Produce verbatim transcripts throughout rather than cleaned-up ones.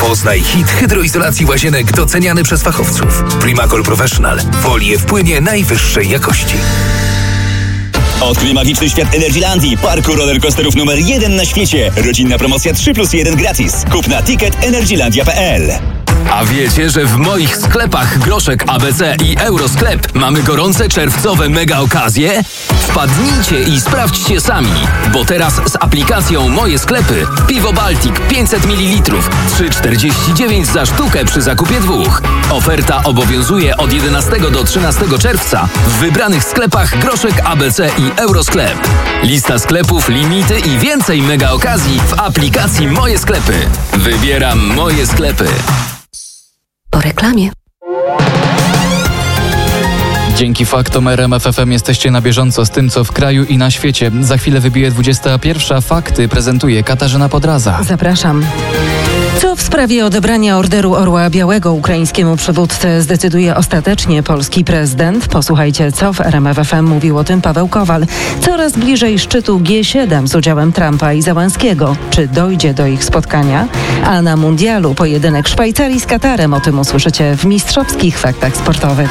Poznaj hit hydroizolacji łazienek doceniany przez fachowców. Primacol Professional. Folię w płynie najwyższej jakości. Odkryj magiczny świat Energylandii, parku rollercoasterów numer jeden na świecie. Rodzinna promocja trzy plus jeden gratis. Kup na ticket energylandia kropka p l. A wiecie, że w moich sklepach Groszek A B C i Eurosklep mamy gorące czerwcowe mega okazje? Wpadnijcie i sprawdźcie sami, bo teraz z aplikacją Moje Sklepy piwo Baltic pięćset mililitrów trzy czterdzieści dziewięć za sztukę przy zakupie dwóch. Oferta obowiązuje od jedenastego do trzynastego czerwca w wybranych sklepach Groszek A B C i Eurosklep. Lista sklepów, limity i więcej mega okazji w aplikacji Moje Sklepy. Wybieram Moje Sklepy. Po reklamie. Dzięki faktom R M F F M jesteście na bieżąco z tym, co w kraju i na świecie. Za chwilę wybije dwudziesta pierwsza. Fakty prezentuje Katarzyna Podraza. Zapraszam. Co w sprawie odebrania Orderu Orła Białego ukraińskiemu przywódcy zdecyduje ostatecznie polski prezydent? Posłuchajcie, co w R M F F M mówił o tym Paweł Kowal. Coraz bliżej szczytu G siedem z udziałem Trumpa i Załęskiego. Czy dojdzie do ich spotkania? A na mundialu pojedynek Szwajcarii z Katarem. O tym usłyszycie w mistrzowskich faktach sportowych.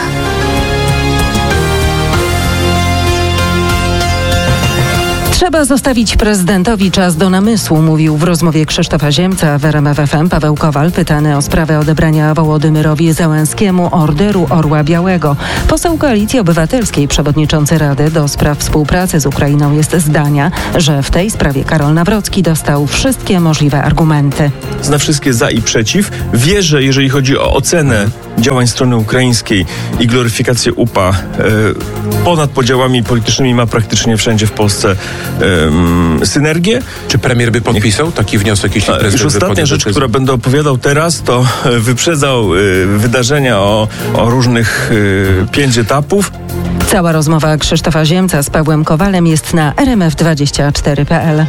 Trzeba zostawić prezydentowi czas do namysłu, mówił w rozmowie Krzysztofa Ziemca w R M F F M Paweł Kowal, pytany o sprawę odebrania Wołodymyrowi Załęskiemu Orderu Orła Białego. Poseł Koalicji Obywatelskiej, przewodniczący Rady do spraw współpracy z Ukrainą jest zdania, że w tej sprawie Karol Nawrocki dostał wszystkie możliwe argumenty. Zna wszystkie za i przeciw. Wie, że jeżeli chodzi o ocenę działań strony ukraińskiej i gloryfikację U P A, ponad podziałami politycznymi ma praktycznie wszędzie w Polsce Um, synergię. Czy premier by podpisał taki wniosek, jeśli prezydent Już ostatnia rzecz, decyzję? Która będę opowiadał teraz, to wyprzedzał y, wydarzenia o, o różnych y, pięć etapów. Cała rozmowa Krzysztofa Ziemca z Pawłem Kowalem jest na r m f dwadzieścia cztery kropka p l.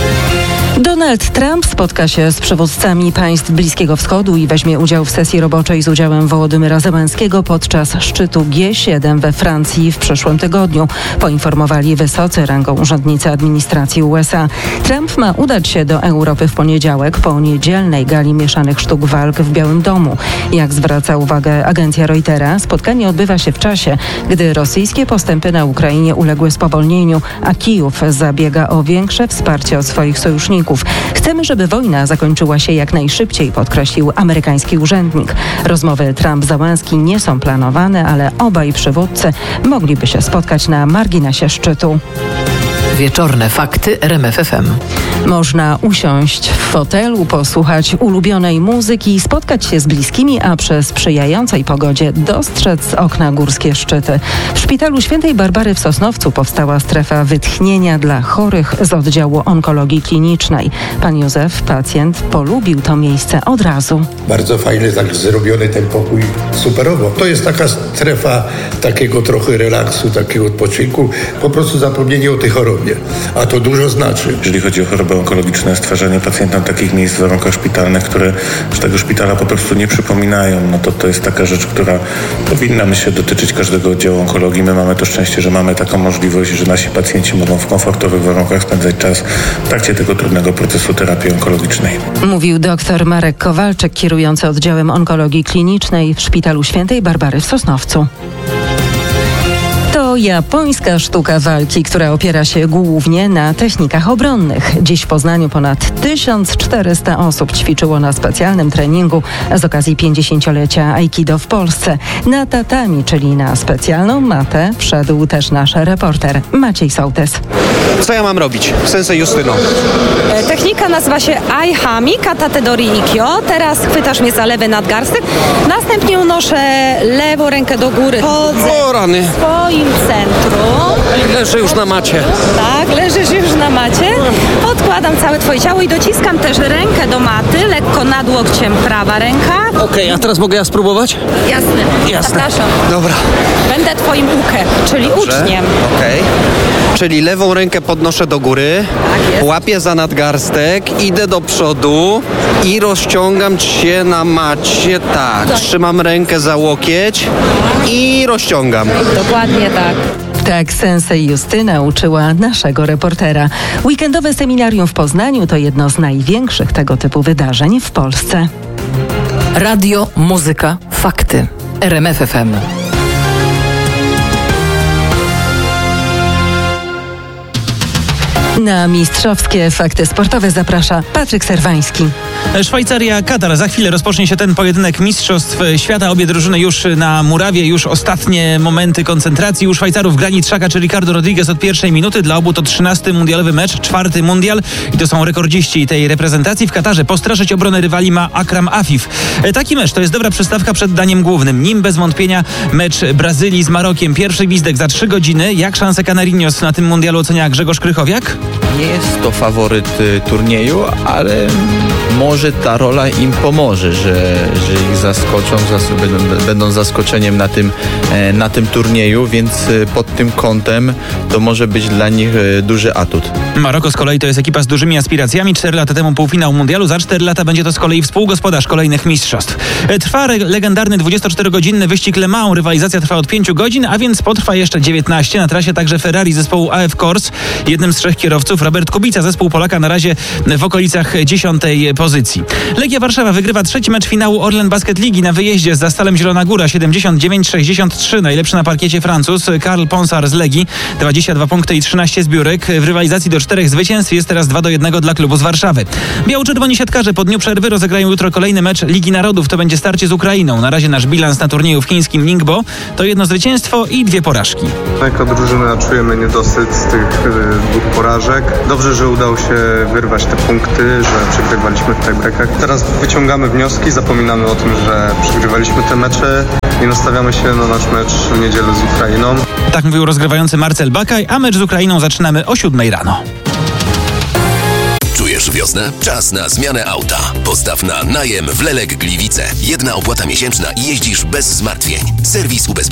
Donald Trump spotka się z przywódcami państw Bliskiego Wschodu i weźmie udział w sesji roboczej z udziałem Wołodymyra Załęskiego podczas szczytu G siedem we Francji w przyszłym tygodniu, poinformowali wysocy rangą urzędnicy administracji U S A. Trump ma udać się do Europy w poniedziałek po niedzielnej gali mieszanych sztuk walk w Białym Domu. Jak zwraca uwagę agencja Reutera, spotkanie odbywa się w czasie, gdy rosyjskie postępy na Ukrainie uległy spowolnieniu, a Kijów zabiega o większe wsparcie od swoich sojuszników. Chcemy, żeby wojna zakończyła się jak najszybciej, podkreślił amerykański urzędnik. Rozmowy Trump-Załęski nie są planowane, ale obaj przywódcy mogliby się spotkać na marginesie szczytu. Wieczorne fakty R M F F M. Można usiąść w fotelu, posłuchać ulubionej muzyki, spotkać się z bliskimi, a przy sprzyjającej pogodzie dostrzec z okna górskie szczyty. W szpitalu Świętej Barbary w Sosnowcu powstała strefa wytchnienia dla chorych z oddziału onkologii klinicznej. Pan Józef, pacjent, polubił to miejsce od razu. Bardzo fajny, tak zrobiony ten pokój, superowo. To jest taka strefa takiego trochę relaksu, takiego odpoczynku, po prostu zapomnienie o tej chorobie. A to dużo znaczy. Jeżeli chodzi o choroby onkologiczne, stwarzanie pacjentom takich miejsc w warunkach szpitalnych, które z tego szpitala po prostu nie przypominają, no to to jest taka rzecz, która powinna, myślę, dotyczyć każdego oddziału onkologii. My mamy to szczęście, że mamy taką możliwość, że nasi pacjenci mogą w komfortowych warunkach spędzać czas w trakcie tego trudnego procesu terapii onkologicznej. Mówił dr Marek Kowalczyk, kierujący oddziałem onkologii klinicznej w szpitalu Świętej Barbary w Sosnowcu. To japońska sztuka walki, która opiera się głównie na technikach obronnych. Dziś w Poznaniu ponad tysiąc czterysta osób ćwiczyło na specjalnym treningu z okazji pięćdziesięciolecia Aikido w Polsce. Na tatami, czyli na specjalną matę, wszedł też nasz reporter Maciej Sołtys. Co ja mam robić? Sensei Justyno. Technika nazywa się Aihami, Katate Dori Ikkyo. Teraz chwytasz mnie za lewy nadgarstek. Następnie unoszę lewą rękę do góry. Chodzę o rany. w swoim centrum. Leżę już na macie. Tak, leżysz już na macie. Odkładam całe twoje ciało i dociskam też rękę do maty, lekko nad łokciem prawa ręka. Okej, okay, a teraz mogę ja spróbować? Jasne. Jasne. Zapraszam. Dobra. Będę twoim ukę, czyli Dobrze. uczniem. Okej. Okay. Czyli lewą rękę podnoszę do góry, tak jest. Łapię za nadgarstek, idę do przodu i rozciągam się na macie. Tak, tak. Trzymam rękę za łokieć i rozciągam. Dokładnie tak. Tak sensei Justyna uczyła naszego reportera. Weekendowe seminarium w Poznaniu to jedno z największych tego typu wydarzeń w Polsce. Radio, muzyka, fakty. R M F F M. Na mistrzowskie fakty sportowe zaprasza Patryk Serwański. Szwajcaria, Katar. Za chwilę rozpocznie się ten pojedynek Mistrzostw Świata. Obie drużyny już na murawie, już ostatnie momenty koncentracji. U Szwajcarów granit Xhaka czy Ricardo Rodriguez od pierwszej minuty. Dla obu to trzynasty mundialowy mecz, czwarty mundial i to są rekordziści tej reprezentacji. W Katarze postraszyć obronę rywali ma Akram Afif. Taki mecz to jest dobra przystawka przed daniem głównym. Nim bez wątpienia mecz Brazylii z Marokiem. Pierwszy gwizdek za trzy godziny. Jak szanse Canarinos na tym mundialu ocenia Grzegorz Krychowiak? Nie jest to faworyt y, turnieju, ale może ta rola im pomoże, że, że ich zaskoczą, zas- będą, będą zaskoczeniem na tym, e, na tym turnieju, więc y, pod tym kątem to może być dla nich y, duży atut. Maroko z kolei to jest ekipa z dużymi aspiracjami. Cztery lata temu półfinał mundialu, za cztery lata będzie to z kolei współgospodarz kolejnych mistrzostw. Trwa re- legendarny dwudziestoczterogodzinny wyścig Le Mans. Rywalizacja trwa od pięciu godzin, a więc potrwa jeszcze dziewiętnaście. Na trasie także Ferrari zespołu A F Corse. Jednym z trzech kierowców Robert Kubica, zespół Polaka na razie w okolicach dziesiątej pozycji. Legia Warszawa wygrywa trzeci mecz finału Orlen Basket Ligi na wyjeździe z Zastalem Zielona Góra siedemdziesiąt dziewięć sześćdziesiąt trzy. Najlepszy na parkiecie Francuz Karl Ponsar z Legii, dwadzieścia dwa punkty i trzynaście zbiórek. W rywalizacji do czterech zwycięstw jest teraz dwa do jednego dla klubu z Warszawy. Biało-czerwoni siatkarze po dniu przerwy rozegrają jutro kolejny mecz Ligi Narodów. To będzie starcie z Ukrainą. Na razie nasz bilans na turnieju w chińskim Ningbo to jedno zwycięstwo i dwie porażki. Jako drużyna czujemy niedosyt z tych y, dwóch porażek. Dobrze, że udało się wyrwać te punkty, że przegrywaliśmy w tiebreakach. Teraz wyciągamy wnioski, zapominamy o tym, że przegrywaliśmy te mecze i nastawiamy się na nasz mecz w niedzielę z Ukrainą. Tak mówił rozgrywający Marcel Bakaj, a mecz z Ukrainą zaczynamy o siódmej rano. Czujesz wiosnę? Czas na zmianę auta. Postaw na najem w Lelek Gliwice. Jedna opłata miesięczna i jeździsz bez zmartwień. Serwis ubezpieczenia.